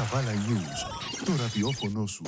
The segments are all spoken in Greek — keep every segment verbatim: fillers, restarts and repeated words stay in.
Καβάλα News, το ραδιόφωνο σου.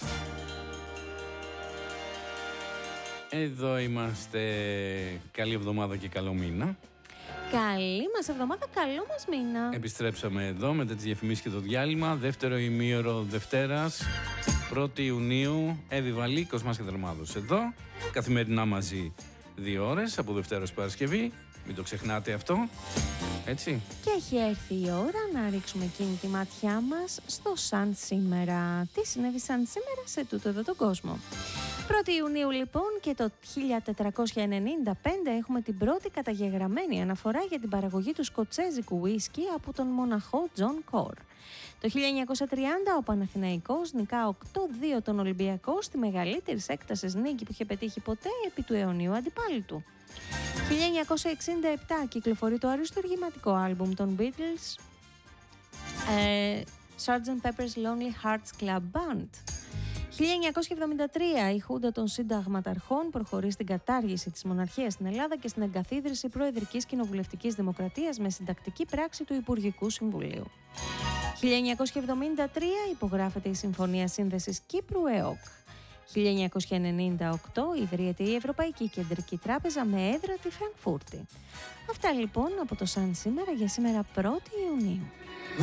Εδώ είμαστε. Καλή εβδομάδα και καλό μήνα. Καλή μας εβδομάδα, καλό μας μήνα. Επιστρέψαμε εδώ μετά τις διαφημίσεις και το διάλειμμα. Δεύτερο ημίωρο Δευτέρας, πρώτη Ιουνίου. Εύη Βαλή, Κοσμάς και Δερμάδος εδώ. Καθημερινά μαζί δύο ώρες, από Δευτέρα ως Παρασκευή. Μην το ξεχνάτε αυτό. Έτσι. Και έχει έρθει η ώρα να ρίξουμε εκείνη τη ματιά μας στο σαν σήμερα. Τι συνέβη σαν σήμερα σε τούτο εδώ τον κόσμο. πρώτη Ιουνίου λοιπόν, και το χίλια τετρακόσια ενενήντα πέντε έχουμε την πρώτη καταγεγραμμένη αναφορά για την παραγωγή του σκοτσέζικου ουίσκι από τον μοναχό Τζον Κορ. Το χίλια εννιακόσια τριάντα ο Παναθηναϊκός νικά οκτώ δύο τον Ολυμπιακό στη μεγαλύτερη έκτασης νίκη που είχε πετύχει ποτέ επί του αιωνίου αντιπάλου του. χίλια εννιακόσια εξήντα επτά κυκλοφορεί το αριστουργηματικό άλμπουμ των Beatles, ε, σάρτζεντ Pepper's Lonely Hearts Club Band. χίλια εννιακόσια εβδομήντα τρία η Χούντα των Συνταγματαρχών προχωρεί στην κατάργηση της μοναρχίας στην Ελλάδα και στην εγκαθίδρυση προεδρικής κοινοβουλευτικής δημοκρατίας με συντακτική πράξη του Υπουργικού Συμβουλίου. χίλια εννιακόσια εβδομήντα τρία υπογράφεται η Συμφωνία Σύνδεσης Κύπρου ΕΟΚ. χίλια εννιακόσια ενενήντα οκτώ ιδρύεται η Ευρωπαϊκή Κεντρική Τράπεζα με έδρα τη Φραγκφούρτη. Αυτά λοιπόν από το σαν σήμερα για σήμερα πρώτη Ιουνίου.